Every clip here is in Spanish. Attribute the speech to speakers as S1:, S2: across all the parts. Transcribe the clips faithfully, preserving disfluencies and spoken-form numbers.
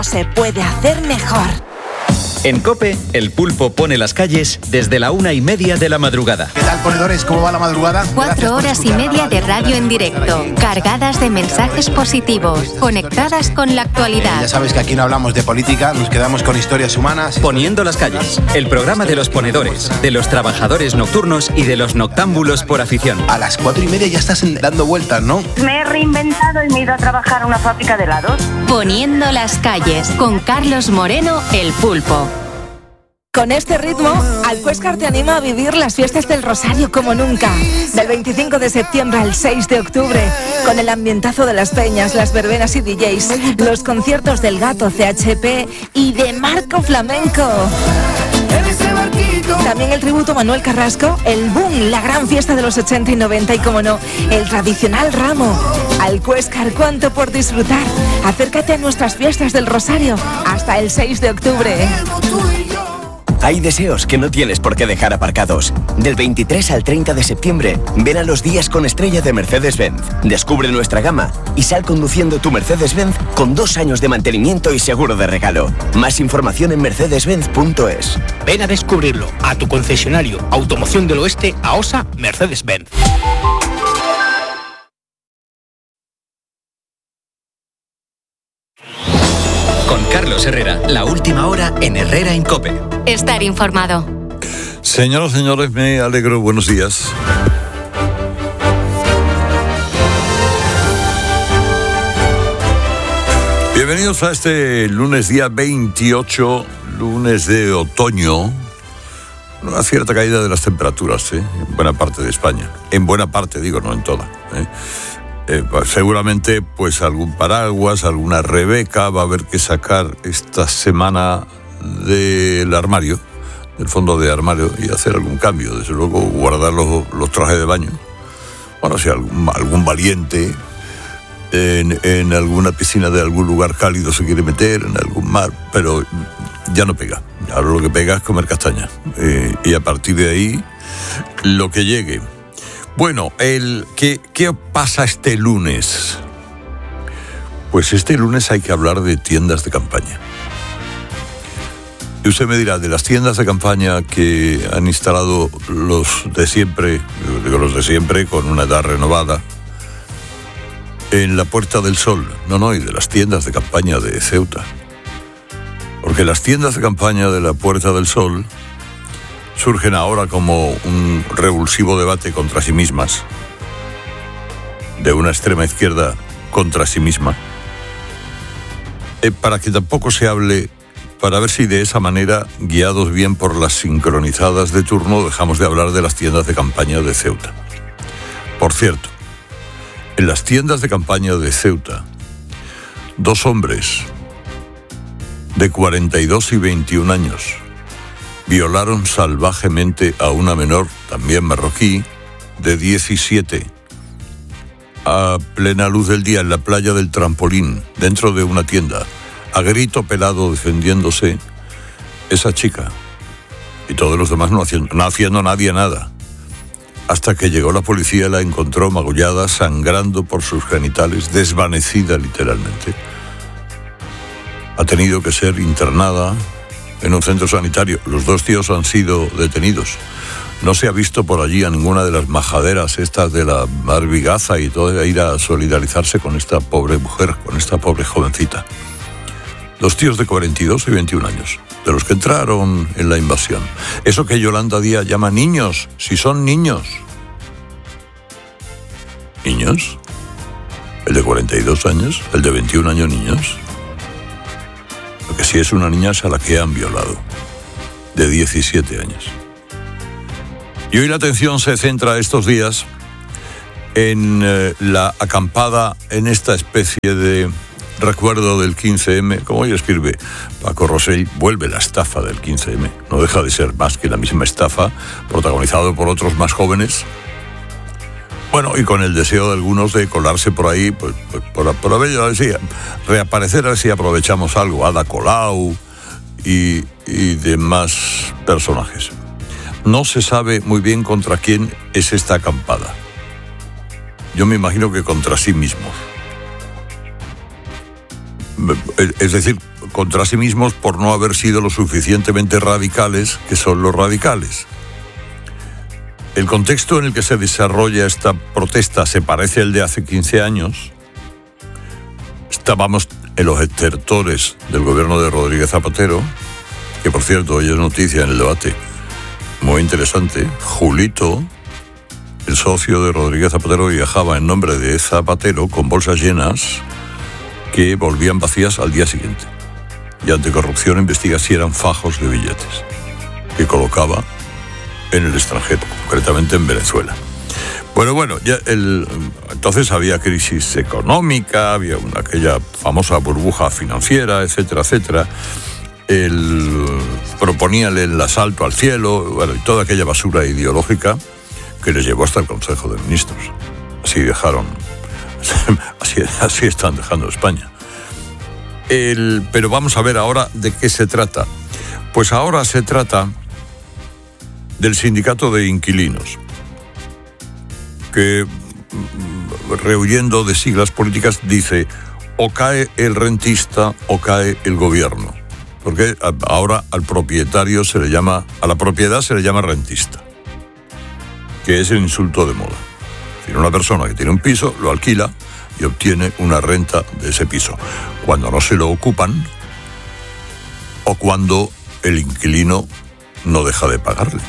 S1: se puede hacer mejor.
S2: En COPE, El Pulpo pone las calles desde la una y media de la madrugada.
S3: ¿Qué tal, ponedores? ¿Cómo va la madrugada?
S4: Cuatro horas y media de radio en directo, cargadas de mensajes positivos, conectadas con la actualidad.
S3: Eh, ya sabes que aquí no hablamos de política, nos quedamos con historias humanas.
S2: Poniendo las calles, el programa de los ponedores, de los trabajadores nocturnos y de los noctámbulos por afición.
S3: A las cuatro y media ya estás dando vueltas, ¿no?
S5: Me he reinventado y me he ido a trabajar a una fábrica de helados.
S4: Poniendo las calles, con Carlos Moreno, El Pulpo.
S1: Con este ritmo, Alcuéscar te anima a vivir las fiestas del Rosario como nunca. Del veinticinco de septiembre al seis de octubre, con el ambientazo de las peñas, las verbenas y D Js, los conciertos del Gato C H P y de Marco Flamenco. También el tributo a Manuel Carrasco, el boom, la gran fiesta de los ochenta y noventa y, como no, el tradicional ramo. Alcuéscar, cuánto por disfrutar. Acércate a nuestras fiestas del Rosario hasta el seis de octubre.
S6: Hay deseos que no tienes por qué dejar aparcados. Del veintitrés al treinta de septiembre, ven a los días con estrella de Mercedes-Benz. Descubre nuestra gama y sal conduciendo tu Mercedes-Benz con dos años de mantenimiento y seguro de regalo. Más información en mercedes benz punto es.
S7: Ven a descubrirlo a tu concesionario Automoción del Oeste, AOSA Mercedes-Benz.
S2: Con Carlos Herrera, la última hora en Herrera en COPE.
S4: Estar informado.
S8: Señoras y señores, me alegro. Buenos días. Bienvenidos a este lunes día veintiocho, lunes de otoño. Una cierta caída de las temperaturas, ¿eh? En buena parte de España. En buena parte, digo, no en toda, ¿eh? Eh, pues seguramente pues algún paraguas, alguna Rebeca va a haber que sacar esta semana del armario, del fondo de armario, y hacer algún cambio. Desde luego guardar los, los trajes de baño. Bueno, si algún, algún valiente en, en alguna piscina de algún lugar cálido se quiere meter, en algún mar, pero ya no pega. Ahora lo que pega es comer castaña. Eh, y a partir de ahí, lo que llegue. Bueno, el, ¿qué, ¿qué pasa este lunes? Pues este lunes hay que hablar de tiendas de campaña. Y usted me dirá, de las tiendas de campaña que han instalado los de siempre, digo los de siempre, con una edad renovada, en la Puerta del Sol. No, no, y de las tiendas de campaña de Ceuta. Porque las tiendas de campaña de la Puerta del Sol surgen ahora como un revulsivo debate contra sí mismas, de una extrema izquierda contra sí misma, eh, para que tampoco se hable, para ver si de esa manera, guiados bien por las sincronizadas de turno, dejamos de hablar de las tiendas de campaña de Ceuta. Por cierto, en las tiendas de campaña de Ceuta, dos hombres de cuarenta y dos y veintiún años violaron salvajemente a una menor, también marroquí, de diecisiete, a plena luz del día en la playa del Trampolín, dentro de una tienda, a grito pelado defendiéndose esa chica, y todos los demás no haciendo, no haciendo nadie nada, hasta que llegó la policía y la encontró magullada, sangrando por sus genitales, desvanecida literalmente. Ha tenido que ser internada en un centro sanitario. Los dos tíos han sido detenidos. No se ha visto por allí a ninguna de las majaderas estas de la Barbigaza y todo, a ir a solidarizarse con esta pobre mujer, con esta pobre jovencita. Dos tíos de cuarenta y dos y veintiún años, de los que entraron en la invasión. Eso que Yolanda Díaz llama niños, si son niños. ¿Niños? ¿El de cuarenta y dos años? ¿El de veintiún años niños? Lo que sí es una niña es a la que han violado, de diecisiete años. Y hoy la atención se centra estos días en eh, la acampada, en esta especie de recuerdo del quince eme. Como hoy escribe Paco Rosell, vuelve la estafa del quince eme. No deja de ser más que la misma estafa, protagonizado por otros más jóvenes. Bueno, y con el deseo de algunos de colarse por ahí, pues, pues por, por haber, decía, reaparecer a ver si aprovechamos algo, Ada Colau y, y demás personajes. No se sabe muy bien contra quién es esta acampada. Yo me imagino que contra sí mismos. Es decir, contra sí mismos por no haber sido lo suficientemente radicales que son los radicales. El contexto en el que se desarrolla esta protesta se parece al de hace quince años. Estábamos en los estertores del gobierno de Rodríguez Zapatero, que por cierto hoy es noticia en el debate, muy interesante. Julito, el socio de Rodríguez Zapatero, viajaba en nombre de Zapatero con bolsas llenas que volvían vacías al día siguiente. Y Anticorrupción investiga si eran fajos de billetes que colocaba en el extranjero, concretamente en Venezuela. Bueno, bueno, ya el, entonces había crisis económica, había una, aquella famosa burbuja financiera, etcétera, etcétera. El, proponíale el asalto al cielo, bueno, y toda aquella basura ideológica que les llevó hasta el Consejo de Ministros. Así dejaron, así, así están dejando España. El, pero vamos a ver ahora de qué se trata. Pues ahora se trata del sindicato de inquilinos, que, rehuyendo de siglas políticas, dice o cae el rentista o cae el gobierno, porque ahora al propietario se le llama, a la propiedad se le llama rentista, que es el insulto de moda. Es decir, una persona que tiene un piso, lo alquila y obtiene una renta de ese piso, cuando no se lo ocupan o cuando el inquilino no deja de pagarle.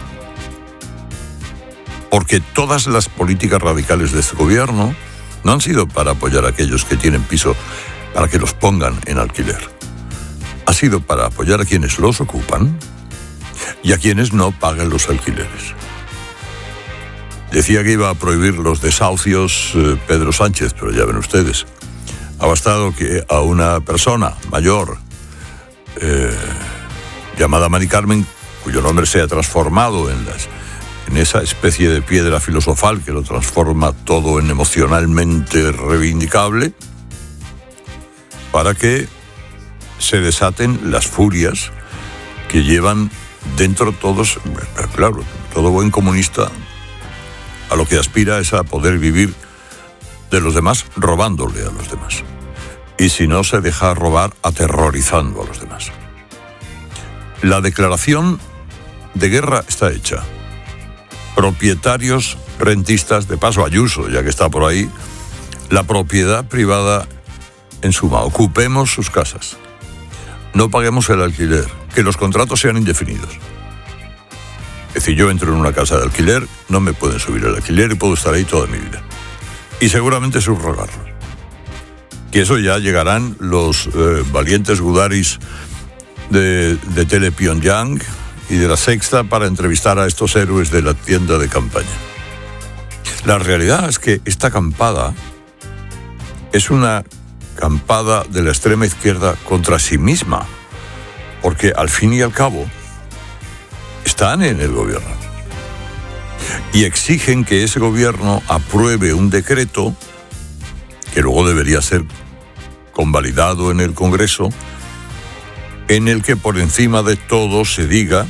S8: Porque todas las políticas radicales de este gobierno no han sido para apoyar a aquellos que tienen piso para que los pongan en alquiler. Ha sido para apoyar a quienes los ocupan y a quienes no paguen los alquileres. Decía que iba a prohibir los desahucios eh, Pedro Sánchez, pero ya ven ustedes, ha bastado que a una persona mayor eh, llamada Mari Carmen, cuyo nombre se ha transformado en las en esa especie de piedra filosofal que lo transforma todo en emocionalmente reivindicable, para que se desaten las furias que llevan dentro todos, claro, todo buen comunista a lo que aspira es a poder vivir de los demás robándole a los demás. Y si no se deja robar, aterrorizando a los demás. La declaración de guerra está hecha. Propietarios, rentistas, de paso Ayuso, ya que está por ahí, la propiedad privada en suma, ocupemos sus casas, no paguemos el alquiler, que los contratos sean indefinidos. Es decir, yo entro en una casa de alquiler, no me pueden subir el alquiler y puedo estar ahí toda mi vida. Y seguramente subrogarlo. Que eso ya llegarán los eh, valientes gudaris de, de Tele Pyongyang y de La Sexta para entrevistar a estos héroes de la tienda de campaña. La realidad es que esta acampada es una acampada de la extrema izquierda contra sí misma, porque al fin y al cabo están en el gobierno y exigen que ese gobierno apruebe un decreto que luego debería ser convalidado en el Congreso, en el que por encima de todo se diga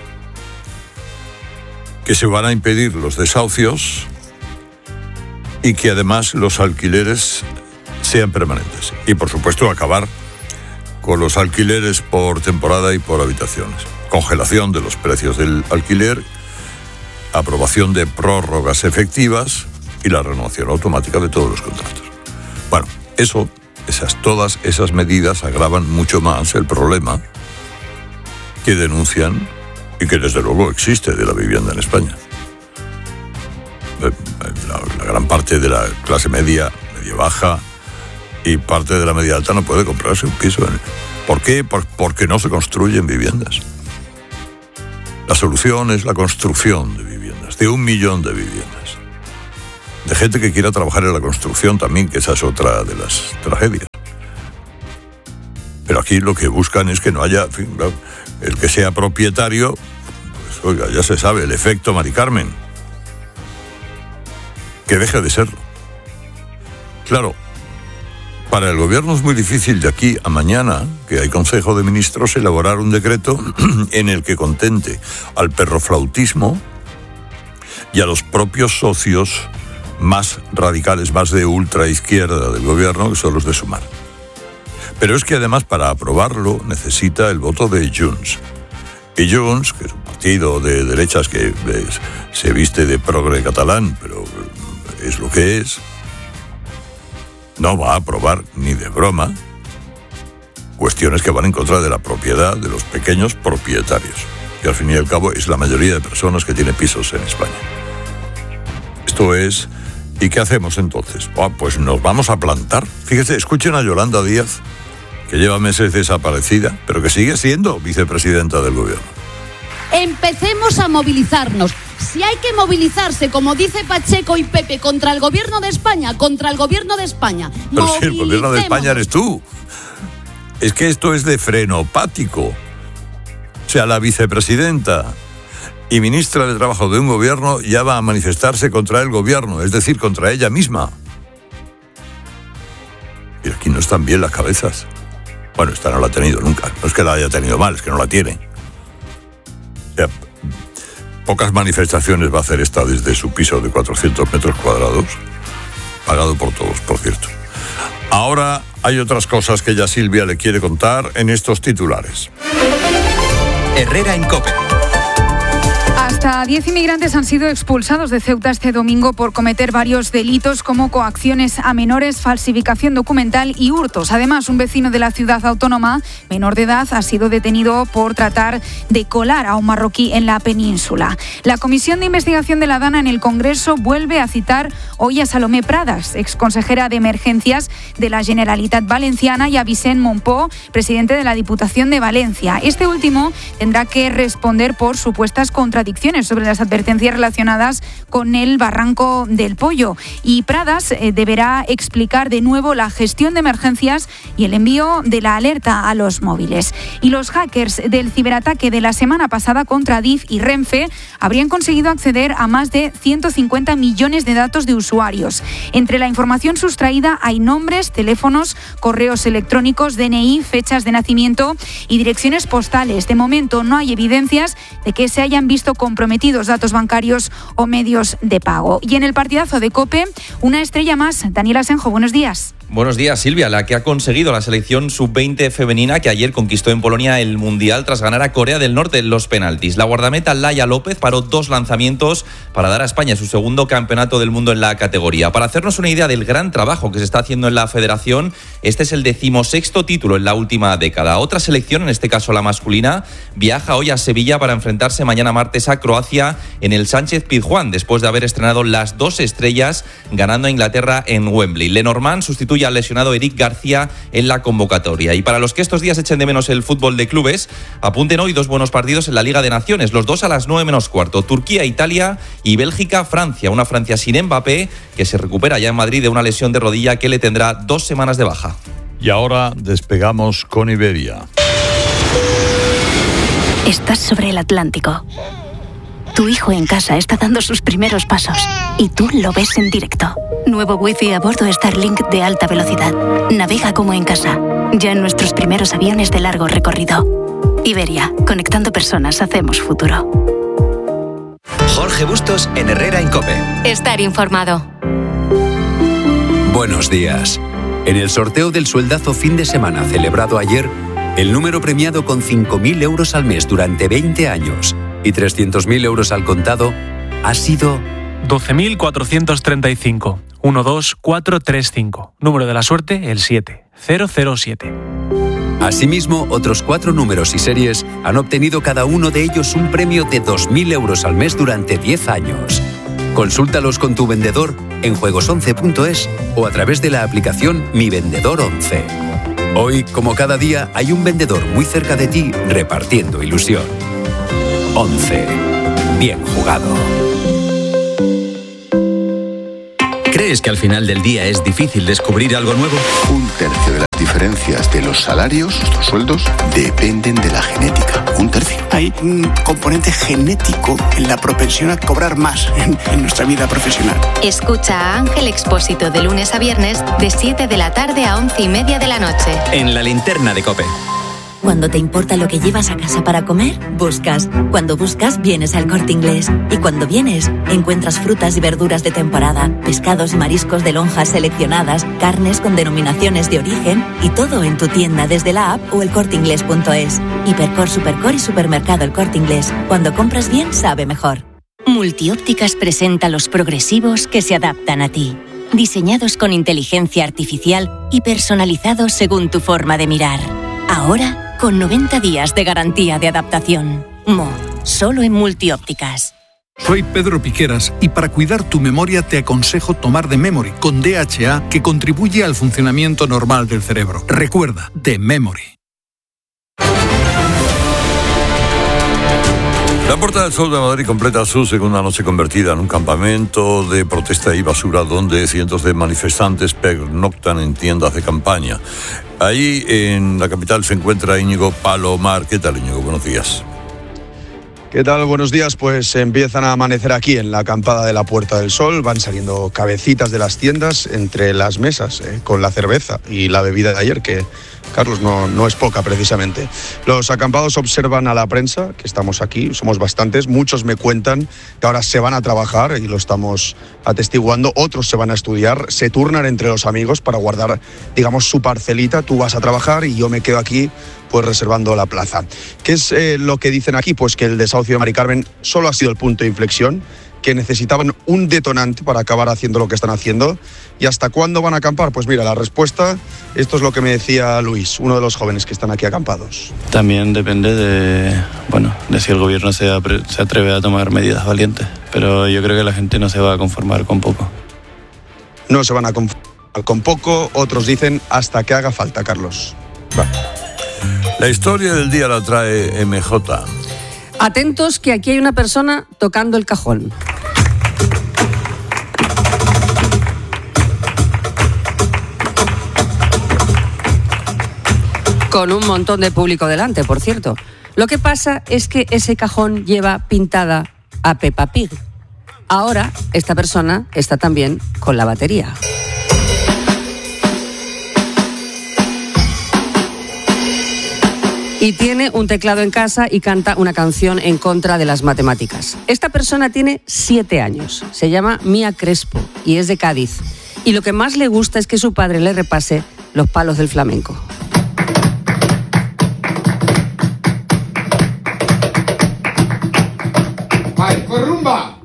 S8: que se van a impedir los desahucios y que además los alquileres sean permanentes. Y por supuesto acabar con los alquileres por temporada y por habitaciones. Congelación de los precios del alquiler, aprobación de prórrogas efectivas y la renovación automática de todos los contratos. Bueno, eso, esas, todas esas medidas agravan mucho más el problema que denuncian y que desde luego existe de la vivienda en España. La, la gran parte de la clase media, media baja y parte de la media alta no puede comprarse un piso. ¿Por qué? Por, porque no se construyen viviendas. La solución es la construcción de viviendas, de un millón de viviendas. De gente que quiera trabajar en la construcción también, que esa es otra de las tragedias. Pero aquí lo que buscan es que no haya, en fin, el que sea propietario, pues oiga, ya se sabe, el efecto Mari Carmen, que deje de serlo. Claro, para el gobierno es muy difícil de aquí a mañana, que hay Consejo de Ministros, elaborar un decreto en el que contente al perroflautismo y a los propios socios más radicales, más de ultraizquierda del gobierno, que son los de Sumar. Pero es que además para aprobarlo necesita el voto de Junts. Y Junts, que es un partido de derechas que es, se viste de progre catalán, pero es lo que es, no va a aprobar ni de broma cuestiones que van en contra de la propiedad de los pequeños propietarios, que al fin y al cabo es la mayoría de personas que tienen pisos en España. Esto es... ¿Y qué hacemos entonces? Oh, pues nos vamos a plantar. Fíjese, escuchen a Yolanda Díaz, que lleva meses desaparecida, pero que sigue siendo vicepresidenta del gobierno.
S9: Empecemos a movilizarnos. Si hay que movilizarse, como dice Pacheco y Pepe, contra el gobierno de España, contra el gobierno de España.
S8: Pero si el gobierno de España eres tú. Es que esto es de frenopático. O sea, la vicepresidenta y ministra de Trabajo de un gobierno ya va a manifestarse contra el gobierno, es decir, contra ella misma. Y aquí no están bien las cabezas. Bueno, esta no la ha tenido nunca. No es que la haya tenido mal, es que no la tiene. O sea, pocas manifestaciones va a hacer esta desde su piso de cuatrocientos metros cuadrados, pagado por todos, por cierto. Ahora hay otras cosas que ya Silvia le quiere contar en estos titulares.
S2: Herrera en COPE.
S10: Hasta diez inmigrantes han sido expulsados de Ceuta este domingo por cometer varios delitos como coacciones a menores, falsificación documental y hurtos. Además, un vecino de la ciudad autónoma, menor de edad, ha sido detenido por tratar de colar a un marroquí en la península. La Comisión de Investigación de la DANA en el Congreso vuelve a citar hoy a Salomé Pradas, exconsejera de Emergencias de la Generalitat Valenciana, y a Vicent Montpó, presidente de la Diputación de Valencia. Este último tendrá que responder por supuestas contradicciones sobre las advertencias relacionadas con el barranco del Pollo. Y Pradas eh, deberá explicar de nuevo la gestión de emergencias y el envío de la alerta a los móviles. Y los hackers del ciberataque de la semana pasada contra D I F y Renfe habrían conseguido acceder a más de ciento cincuenta millones de datos de usuarios. Entre la información sustraída hay nombres, teléfonos, correos electrónicos, D N I, fechas de nacimiento y direcciones postales. De momento no hay evidencias de que se hayan visto comprometidos datos bancarios o medios de pago. Y en el partidazo de COPE, una estrella más. Daniel Asenjo, buenos días.
S11: Buenos días, Silvia, la que ha conseguido la selección sub veinte femenina que ayer conquistó en Polonia el Mundial tras ganar a Corea del Norte en los penaltis. La guardameta Laia López paró dos lanzamientos para dar a España su segundo campeonato del mundo en la categoría. Para hacernos una idea del gran trabajo que se está haciendo en la federación, este es el decimosexto título en la última década. Otra selección, en este caso la masculina, viaja hoy a Sevilla para enfrentarse mañana martes a Croacia en el Sánchez Pizjuán, después de haber estrenado las dos estrellas ganando a Inglaterra en Wembley. Lenormand sustituye al lesionado Eric García en la convocatoria. Y para los que estos días echen de menos el fútbol de clubes, apunten hoy dos buenos partidos en la Liga de Naciones, los dos a las nueve menos cuarto, Turquía-Italia y Bélgica-Francia. Una Francia sin Mbappé, que se recupera ya en Madrid de una lesión de rodilla que le tendrá dos semanas de baja.
S8: Y ahora despegamos con Iberia.
S12: Estás sobre el Atlántico. Tu hijo en casa está dando sus primeros pasos y tú lo ves en directo. Nuevo wifi a bordo Starlink de alta velocidad. Navega como en casa. Ya en nuestros primeros aviones de largo recorrido. Iberia, conectando personas, hacemos futuro.
S2: Jorge Bustos en Herrera en COPE.
S4: Estar informado.
S13: Buenos días. En el sorteo del sueldazo fin de semana celebrado ayer, el número premiado con cinco mil euros al mes durante veinte años y trescientos mil euros al contado ha sido
S14: doce mil cuatrocientos treinta y cinco. uno dos cuatro tres cinco. Número de la suerte, el siete cero cero siete.
S13: Asimismo, otros cuatro números y series han obtenido cada uno de ellos un premio de dos mil euros al mes durante diez años. Consúltalos con tu vendedor en juegos once punto es o a través de la aplicación Mi Vendedor once. Hoy, como cada día, hay un vendedor muy cerca de ti repartiendo ilusión. once. Bien jugado.
S2: ¿Crees que al final del día es difícil descubrir algo nuevo?
S15: Un tercio de las diferencias de los salarios, los sueldos, dependen de la genética. Un tercio.
S16: Hay un componente genético en la propensión a cobrar más en, en nuestra vida profesional.
S4: Escucha a Ángel Expósito de lunes a viernes de siete de la tarde a once y media de la noche.
S2: En la linterna de COPE.
S17: Cuando te importa lo que llevas a casa para comer, buscas. Cuando buscas, vienes al Corte Inglés. Y cuando vienes, encuentras frutas y verduras de temporada, pescados y mariscos de lonjas seleccionadas, carnes con denominaciones de origen y todo en tu tienda desde la app o el corte inglés punto es. Hipercor, Supercor y Supermercado El Corte Inglés. Cuando compras bien, sabe mejor.
S4: Multiópticas presenta los progresivos que se adaptan a ti. Diseñados con inteligencia artificial y personalizados según tu forma de mirar. Ahora, con noventa días de garantía de adaptación. Mo, solo en Multiópticas.
S18: Soy Pedro Piqueras y para cuidar tu memoria te aconsejo tomar The Memory con D H A que contribuye al funcionamiento normal del cerebro. Recuerda, The Memory.
S8: La Puerta del Sol de Madrid completa su segunda noche convertida en un campamento de protesta y basura donde cientos de manifestantes pernoctan en tiendas de campaña. Ahí en la capital se encuentra Íñigo Palomar. ¿Qué tal, Íñigo? Buenos días.
S19: ¿Qué tal? Buenos días. Pues empiezan a amanecer aquí en la acampada de la Puerta del Sol. Van saliendo cabecitas de las tiendas entre las mesas, eh, con la cerveza y la bebida de ayer, que, Carlos, no, no es poca precisamente. Los acampados observan a la prensa, que estamos aquí, somos bastantes. Muchos me cuentan que ahora se van a trabajar y lo estamos atestiguando. Otros se van a estudiar, se turnan entre los amigos para guardar, digamos, su parcelita. Tú vas a trabajar y yo me quedo aquí, pues reservando la plaza. ¿Qué es eh, lo que dicen aquí? Pues que el desahucio de Mari Carmen solo ha sido el punto de inflexión, que necesitaban un detonante para acabar haciendo lo que están haciendo. ¿Y hasta cuándo van a acampar? Pues mira, la respuesta, esto es lo que me decía Luis, uno de los jóvenes que están aquí acampados.
S20: También depende de, bueno, de si el gobierno se, se atreve a tomar medidas valientes, pero yo creo que la gente no se va a conformar con poco.
S19: No se van a conformar con poco, otros dicen hasta que haga falta, Carlos.
S8: Va. La historia del día la trae M J.
S21: Atentos, que aquí hay una persona tocando el cajón. Con un montón de público delante, por cierto. Lo que pasa es que ese cajón lleva pintada a Peppa Pig. Ahora, esta persona está también con la batería. Y tiene un teclado en casa y canta una canción en contra de las matemáticas. Esta persona tiene siete años. Se llama Mía Crespo y es de Cádiz. Y lo que más le gusta es que su padre le repase los palos del flamenco.
S22: ¡Ay, corrumba!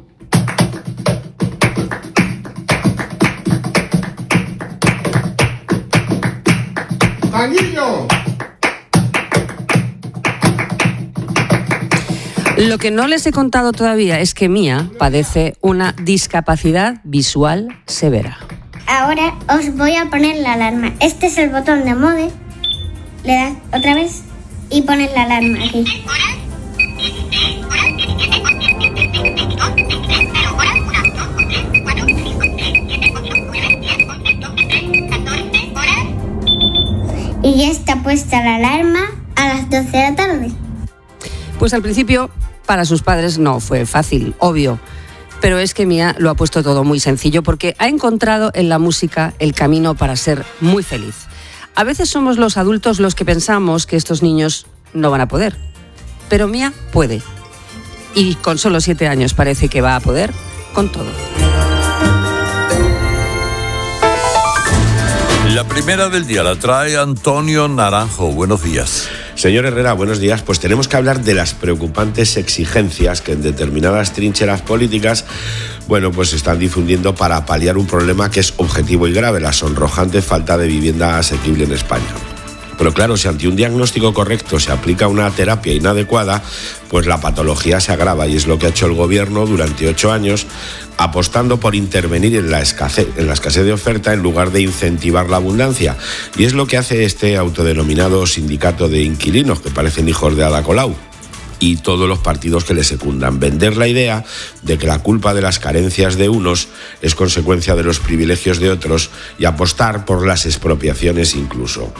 S22: ¡Tanguillo!
S21: Lo que no les he contado todavía es que Mía padece una discapacidad visual severa.
S23: Ahora os voy a poner la alarma. Este es el botón de mode. Le das otra vez y pones la alarma aquí. Y ya está puesta la alarma a las doce de la tarde.
S21: Pues al principio, para sus padres no fue fácil, obvio. Pero es que Mía lo ha puesto todo muy sencillo porque ha encontrado en la música el camino para ser muy feliz. A veces somos los adultos los que pensamos que estos niños no van a poder. Pero Mía puede. Y con solo siete años parece que va a poder con todo.
S8: La primera del día la trae Antonio Naranjo. Buenos días.
S24: Señor Herrera, buenos días. Pues tenemos que hablar de las preocupantes exigencias que en determinadas trincheras políticas, bueno, pues se están difundiendo para paliar un problema que es objetivo y grave, la sonrojante falta de vivienda asequible en España. Pero claro, si ante un diagnóstico correcto se aplica una terapia inadecuada, pues la patología se agrava y es lo que ha hecho el gobierno durante ocho años, apostando por intervenir en la escasez, en la escasez de oferta en lugar de incentivar la abundancia. Y es lo que hace este autodenominado sindicato de inquilinos, que parecen hijos de Ada Colau, y todos los partidos que le secundan. Vender la idea de que la culpa de las carencias de unos es consecuencia de los privilegios de otros y apostar por las expropiaciones incluso.